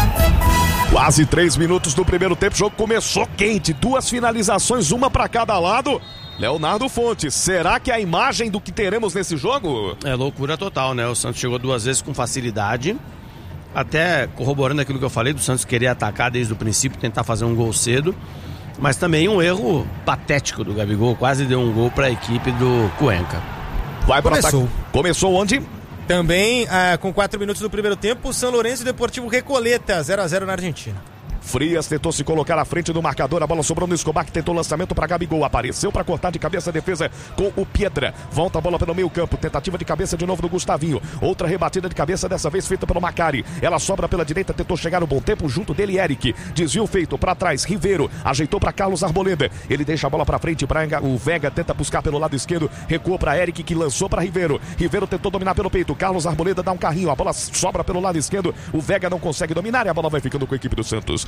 S3: Quase três minutos do primeiro tempo, o jogo começou quente. Duas finalizações, uma para cada lado. Leonardo Fontes, será que é a imagem do que teremos nesse jogo?
S1: É loucura total, né? O Santos chegou duas vezes com facilidade. Até corroborando aquilo que eu falei, do Santos querer atacar desde o princípio, tentar fazer um gol cedo. Mas também um erro patético do Gabigol, quase deu um gol para a equipe do Cuenca.
S3: Vai para Começou. Ataque. Começou onde?
S2: Também ah, com quatro minutos do primeiro tempo, São Lourenço e Deportivo Recoleta, zero a zero na Argentina.
S3: Frias tentou se colocar à frente do marcador, a bola sobrou no Escobar, que tentou lançamento para Gabigol, apareceu para cortar de cabeça a defesa com o Pietra, volta a bola pelo meio campo, tentativa de cabeça de novo do Gustavinho, outra rebatida de cabeça, dessa vez feita pelo Macari, ela sobra pela direita, tentou chegar no Bom Tempo, junto dele Eric, desvio feito para trás, Ribeiro, ajeitou para Carlos Arboleda, ele deixa a bola para frente, Braga, o Vega tenta buscar pelo lado esquerdo, recuou para Eric, que lançou para Ribeiro, Ribeiro tentou dominar pelo peito, Carlos Arboleda dá um carrinho, a bola sobra pelo lado esquerdo, o Vega não consegue dominar e a bola vai ficando com a equipe do Santos.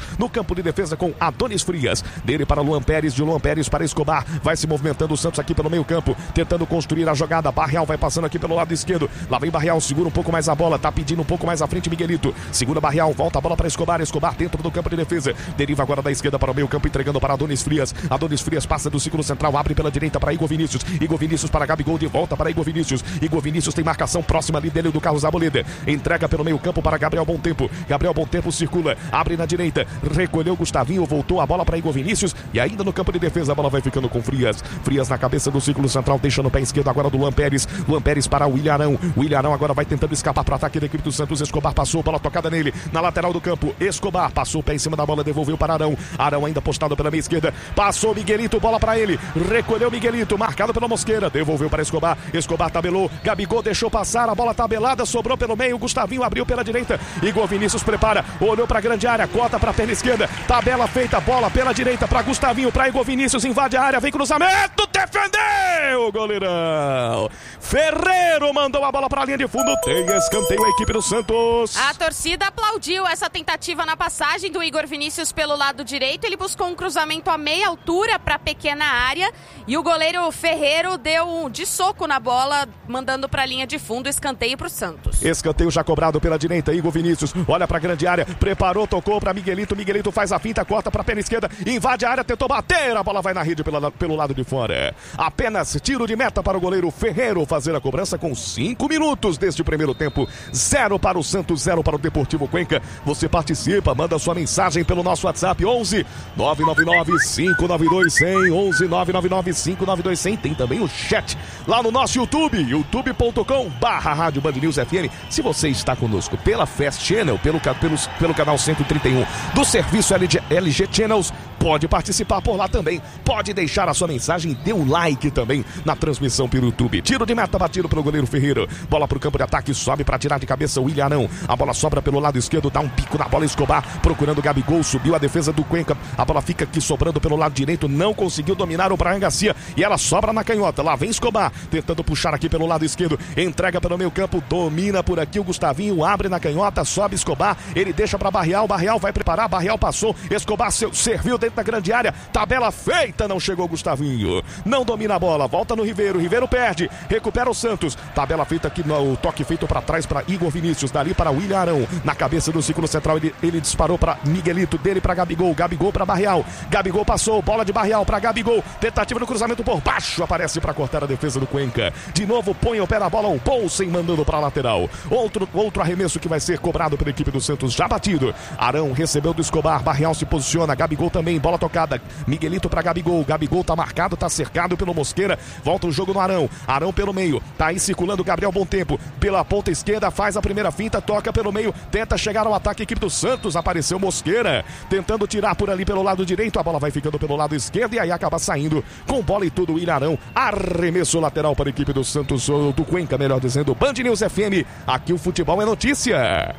S3: no campo de defesa com Adonis Frias. Dele para Luan Pérez, de Luan Pérez para Escobar. Vai se movimentando o Santos aqui pelo meio campo, tentando construir a jogada. Barreal vai passando aqui pelo lado esquerdo. Lá vem Barreal, segura um pouco mais a bola, tá pedindo um pouco mais à frente Miguelito. Segura Barreal, volta a bola para Escobar. Escobar dentro do campo de defesa. Deriva agora da esquerda para o meio campo, entregando para Adonis Frias. Adonis Frias passa do círculo central, abre pela direita para Igor Vinícius. Igor Vinícius para Gabigol, de volta para Igor Vinícius. Igor Vinícius tem marcação próxima ali dele do Carlos Arboleda. Entrega pelo meio campo para Gabriel Bom Tempo. Gabriel Bom Tempo circula, abre na direita, recolheu Gustavinho, voltou a bola para Igor Vinícius e ainda no campo de defesa a bola vai ficando com Frias. Frias na cabeça do círculo central, deixando o pé esquerdo agora do Luan Pérez. Luan Pérez para o William Arão. O William Arão agora vai tentando escapar para o ataque da equipe do Santos. Escobar passou, bola tocada nele na lateral do campo. Escobar passou o pé em cima da bola, devolveu para Arão. Arão ainda postado pela meia esquerda. Passou Miguelito, bola para ele. Recolheu Miguelito, marcado pela Mosqueira. Devolveu para Escobar. Escobar tabelou. Gabigol deixou passar. A bola tabelada, sobrou pelo meio. Gustavinho abriu pela direita. Igor Vinícius prepara. Olhou para a grande área. Cota para a perna esquerda. Tabela feita. Bola pela direita para Gustavinho. Para Igor Vinícius. Invade a área. Vem cruzamento. Defendeu o goleirão. Ferreiro mandou a bola para a linha de fundo. Tem escanteio a equipe do Santos.
S6: A torcida aplaudiu essa tentativa na passagem do Igor Vinícius pelo lado direito. Ele buscou um cruzamento a meia altura para a pequena área e o goleiro Ferreiro deu um de soco na bola, mandando para a linha de fundo, escanteio para o Santos.
S3: Escanteio já cobrado pela direita. Igor Vinícius olha para a grande área, preparou, tocou para Miguelito. Miguelito faz a finta, corta para a perna esquerda, invade a área, tentou bater, a bola vai na rede pela, pelo lado de fora. Apenas tiro de meta para o goleiro Ferreiro fazer a cobrança com cinco minutos deste primeiro tempo. Zero para o Santos, zero para o Deportivo Cuenca. Você participa, manda sua mensagem pelo nosso WhatsApp onze nove nove nove cinco nove dois zero zero, onze nove nove nove cinco nove dois zero zero. Tem também o chat lá no nosso YouTube, youtube ponto com barra Rádio Band News F M. Se você está conosco pela Fast Channel, pelo, pelo, pelo canal cento e trinta e um do serviço L G, L G Channels, pode participar por lá também. Pode deixar a sua mensagem e dê um like também na transmissão pelo YouTube. Tiro de meta batido pelo goleiro Ferreira. Bola para o campo de ataque, sobe para tirar de cabeça o William Arão. A bola sobra pelo lado esquerdo, dá um pico na bola. Escobar procurando o Gabigol, subiu a defesa do Cuenca. A bola fica aqui sobrando pelo lado direito, não conseguiu dominar o Brian Garcia e ela sobra na canhota. Lá vem Escobar, tentando puxar aqui pelo lado esquerdo, entrega pelo meio campo, domina por aqui o Gustavinho, abre na canhota, sobe Escobar, ele deixa para Barreal, Barreal vai preparar, Barreal passou, Escobar serviu dentro da grande área, tabela feita, não chegou o Gustavinho, não domina a bola, volta no Ribeiro, Ribeiro perde, recupera o Santos, tabela feita aqui, no, o toque feito para trás para Igor Vinícius, dali para William Arão, na cabeça do círculo central, ele, ele disparou para Miguelito, dele para Gabigol, Gabigol para Barreal, Gabigol passou, bola de Barreal para Gabigol, tentativa no cruzamento por baixo, aparece para cortar a defesa do Cuenca, de novo põe o pé na bola, um Poulsen mandando para a lateral, outro, outro arremesso que vai ser cobrado pela equipe do Santos, já batido, Arão recebeu do Escobar, Barreal se posiciona, Gabigol também, bola tocada, Miguelito para Gabigol, Gabigol tá marcado, tá cercado pelo Mosqueira, volta o jogo no Arão, Arão pelo meio, tá aí circulando Gabriel Bom Tempo, pela ponta esquerda, faz a primeira finta, toca pelo meio, tenta chegar ao ataque, a equipe do Santos, apareceu Mosqueira, tentando tirar por ali pelo lado direito, a bola vai ficando pelo lado esquerdo e aí acaba saindo com bola e tudo, o William Arão, arremesso lateral para a equipe do Santos, ou do Cuenca, melhor dizendo, Band News F M, aqui o futebol é notícia.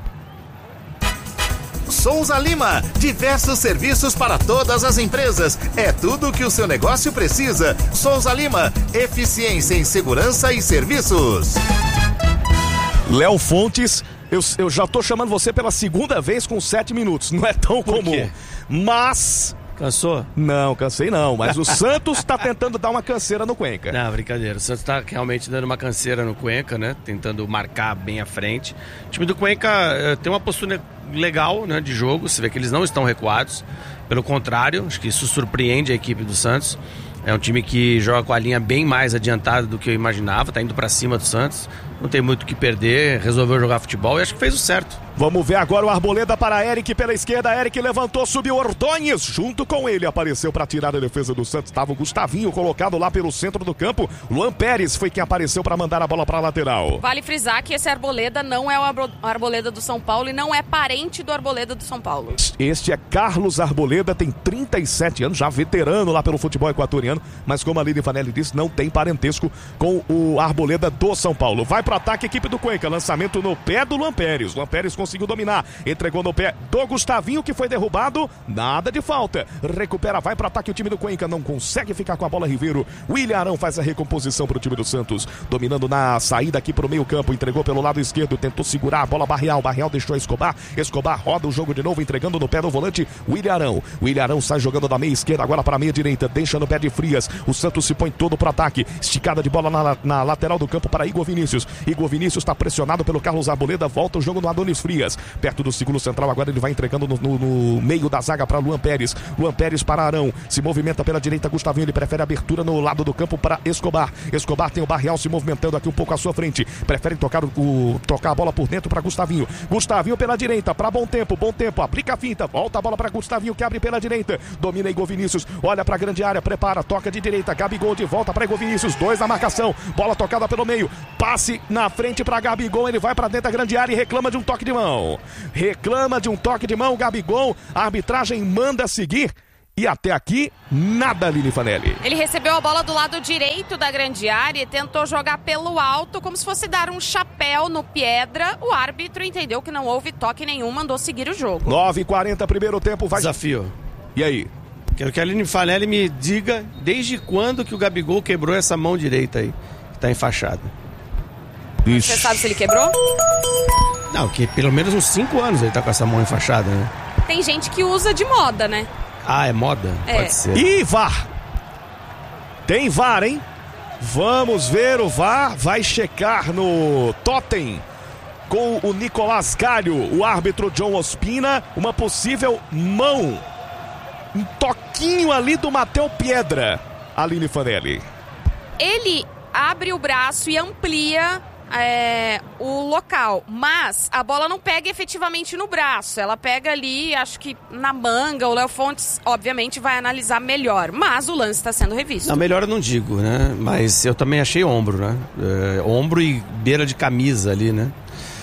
S12: Souza Lima, diversos serviços para todas as empresas. É tudo o que o seu negócio precisa. Souza Lima, eficiência em segurança e serviços.
S3: Léo Fontes, eu, eu já tô chamando você pela segunda vez com sete minutos. Não é tão
S1: Por
S3: comum.
S1: quê?
S3: Mas...
S1: Cansou?
S3: Não, cansei não, mas o Santos tá tentando dar uma canseira no Cuenca.
S1: Não, brincadeira. O Santos tá realmente dando uma canseira no Cuenca, né? Tentando marcar bem à frente. O time do Cuenca uh, tem uma postura legal, né, de jogo. Você vê que eles não estão recuados. Pelo contrário, acho que isso surpreende a equipe do Santos. É um time que joga com a linha bem mais adiantada do que eu imaginava. Tá indo pra cima do Santos. Não tem muito o que perder. Resolveu jogar futebol e acho que fez o certo.
S3: Vamos ver agora o Arboleda para Eric pela esquerda. Eric levantou, subiu Ordonhes. Junto com ele apareceu para tirar a defesa do Santos. Estava o Gustavinho colocado lá pelo centro do campo. Luan Pérez foi quem apareceu para mandar a bola para a lateral.
S6: Vale frisar que esse Arboleda não é o Arboleda do São Paulo e não é parente do Arboleda do São Paulo.
S3: Este é Carlos Arboleda, tem trinta e sete anos, já veterano lá pelo futebol equatoriano. acompanhando, mas como a Aline Fanelli disse, não tem parentesco com o Arboleda do São Paulo. Vai pro ataque a equipe do Cuenca, lançamento no pé do Luan Pérez. Luan Pérez conseguiu dominar, entregou no pé do Gustavinho, que foi derrubado, nada de falta. Recupera, vai pro ataque o time do Cuenca, não consegue ficar com a bola. Ribeiro, William Arão faz a recomposição pro time do Santos, dominando na saída aqui pro meio campo, entregou pelo lado esquerdo, tentou segurar a bola Barreal, Barreal deixou Escobar, Escobar roda o jogo de novo, entregando no pé do volante William Arão. William Arão sai jogando da meia esquerda agora para a meia direita, deixa no pé de Frias. O Santos se põe todo pro ataque, esticada de bola na, na lateral do campo para Igor Vinícius. Igor Vinícius está pressionado pelo Carlos Arboleda, volta o jogo no Adonis Frias, perto do círculo central, agora ele vai entregando no, no, no meio da zaga para Luan Pérez. Luan Pérez para Arão, se movimenta pela direita, Gustavinho, ele prefere abertura no lado do campo para Escobar. Escobar tem o Barreal se movimentando aqui um pouco à sua frente, prefere tocar, o, o, tocar a bola por dentro para Gustavinho. Gustavinho pela direita, para Bom Tempo, Bom Tempo, aplica a finta, volta a bola para Gustavinho, que abre pela direita, domina Igor Vinícius, olha para a grande área, prepara, toca de direita, Gabigol de volta para Igor Vinícius, dois na marcação, bola tocada pelo meio, passe na frente para Gabigol, ele vai para dentro da grande área e reclama de um toque de mão. Reclama de um toque de mão, Gabigol, a arbitragem manda seguir. E até aqui, nada, Aline Fanelli.
S6: Ele recebeu a bola do lado direito da grande área e tentou jogar pelo alto, como se fosse dar um chapéu no Piedra. O árbitro entendeu que não houve toque nenhum, mandou seguir o jogo.
S3: nove e quarenta, primeiro tempo, vai...
S1: Desafio.
S3: E aí?
S1: Quero que a Aline Fanelli me diga desde quando que o Gabigol quebrou essa mão direita aí, que tá enfaixada.
S6: Você sabe se ele quebrou?
S1: Não, que pelo menos uns cinco anos ele tá com essa mão enfaixada, né?
S6: Tem gente que usa de moda, né?
S1: Ah, é moda?
S6: É.
S1: Pode ser.
S3: E V A R. Tem V A R, hein? Vamos ver o V A R. Vai checar no Totem com o Nicolás Galho, o árbitro John Ospina, uma possível mão. Um toquinho ali do Matheus Piedra. Aline Fanelli.
S6: Ele abre o braço e amplia é, o local, mas a bola não pega efetivamente no braço, ela pega ali, acho que na manga. O Léo Fontes obviamente vai analisar melhor, mas o lance está sendo revisto.
S1: Não, melhor eu não digo, né? Mas eu também achei ombro, né? É, ombro e beira de camisa ali, né?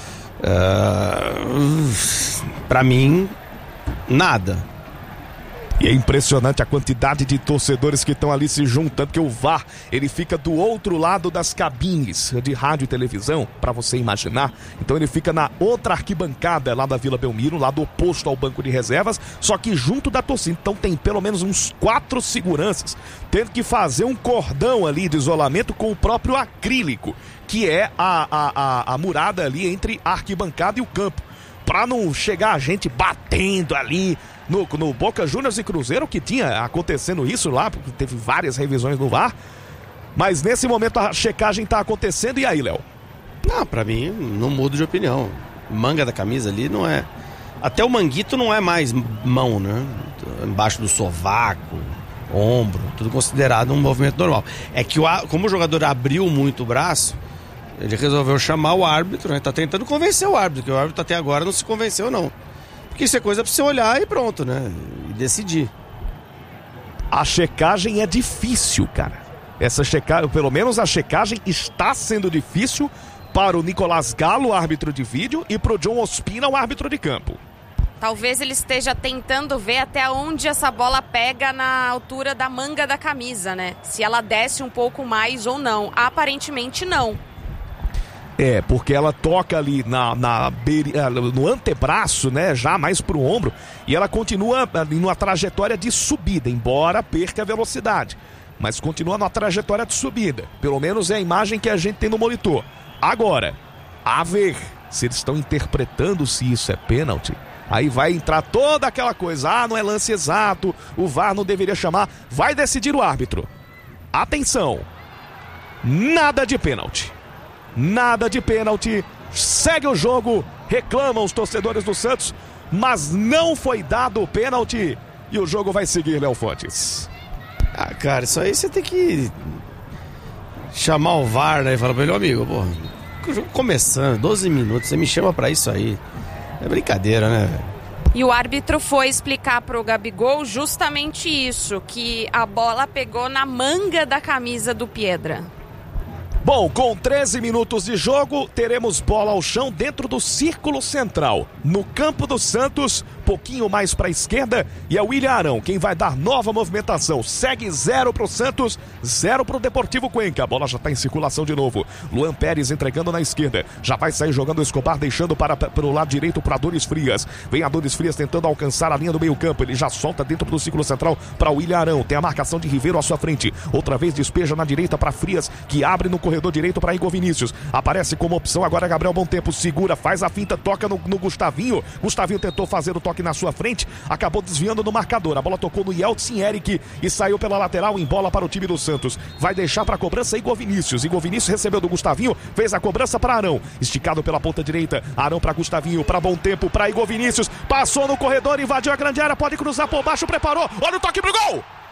S1: Uh, pra mim, nada.
S3: E é impressionante a quantidade de torcedores que estão ali se juntando, porque o V A R, ele fica do outro lado das cabines de rádio e televisão, para você imaginar. Então ele fica na outra arquibancada lá da Vila Belmiro, lado oposto ao banco de reservas, só que junto da torcida. Então tem pelo menos uns quatro seguranças tendo que fazer um cordão ali de isolamento com o próprio acrílico, que é a, a, a, a murada ali entre a arquibancada e o campo, para não chegar a gente batendo ali no, no Boca Juniors e Cruzeiro, que tinha acontecendo isso lá, porque teve várias revisões no V A R. Mas nesse momento a checagem tá acontecendo. E aí, Léo?
S1: Não, pra mim não mudo de opinião. Manga da camisa ali não é... Até o manguito não é mais mão, né? Embaixo do sovaco, ombro, tudo considerado um movimento normal. É que o, como o jogador abriu muito o braço, ele resolveu chamar o árbitro, né? Tá tentando convencer o árbitro, que o árbitro até agora não se convenceu, não. Porque isso é coisa pra você olhar e pronto, né? E decidir.
S3: A checagem é difícil, cara. Essa checagem, pelo menos a checagem está sendo difícil para o Nicolás Galo, árbitro de vídeo, e para o John Ospina, o árbitro de campo.
S6: Talvez ele esteja tentando ver até onde essa bola pega na altura da manga da camisa, né? Se ela desce um pouco mais ou não. Aparentemente não.
S3: É, porque ela toca ali na, na, no antebraço, né, já mais pro ombro, e ela continua ali numa trajetória de subida, embora perca a velocidade, mas continua numa trajetória de subida. Pelo menos é a imagem que a gente tem no monitor. Agora, a ver se eles estão interpretando se isso é pênalti. Aí vai entrar toda aquela coisa, ah, não é lance exato, o V A R não deveria chamar, vai decidir o árbitro. Atenção, nada de pênalti. Nada de pênalti, segue o jogo, reclamam os torcedores do Santos, mas não foi dado o pênalti e o jogo vai seguir, Léo Fontes.
S1: Ah, cara, isso aí você tem que chamar o V A R, né, e falar pra ele, amigo, porra, o jogo começando, doze minutos, você me chama pra isso aí, é brincadeira, né?
S6: E o árbitro foi explicar pro Gabigol justamente isso, que a bola pegou na manga da camisa do Piedra.
S3: Bom, com treze minutos de jogo, teremos bola ao chão dentro do círculo central. No campo do Santos, pouquinho mais para a esquerda, e é o William Arão quem vai dar nova movimentação. Segue zero para o Santos, zero para o Deportivo Cuenca. A bola já está em circulação de novo. Luan Pérez entregando na esquerda. Já vai sair jogando o Escobar, deixando para, para o lado direito para Dores Frias. Vem a Dores Frias tentando alcançar a linha do meio campo. Ele já solta dentro do círculo central para o William Arão. Tem a marcação de Ribeiro à sua frente. Outra vez despeja na direita para Frias, que abre no corredor direito para Igor Vinícius. Aparece como opção agora Gabriel Bom Tempo. Segura, faz a finta, toca no, no Gustavinho. Gustavinho tentou fazer o toque na sua frente, acabou desviando no marcador. A bola tocou no Yeltsin Eric e saiu pela lateral em bola para o time do Santos. Vai deixar para a cobrança Igor Vinícius. Igor Vinícius recebeu do Gustavinho, fez a cobrança para Arão. Esticado pela ponta direita. Arão para Gustavinho, para Bom Tempo, para Igor Vinícius. Passou no corredor, invadiu a grande área, pode cruzar por baixo, preparou. Olha o toque pro gol!